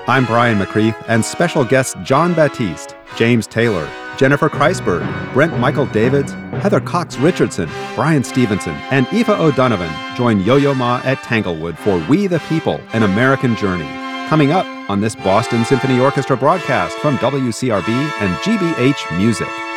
I'm Brian McCreath, and special guests John Baptiste, James Taylor, Jennifer Kreisberg, Brent Michael Davids, Heather Cox Richardson, Brian Stevenson, and Aoife O'Donovan join Yo-Yo Ma at Tanglewood for We the People, An American Journey. Coming up on this Boston Symphony Orchestra broadcast from WCRB and GBH Music.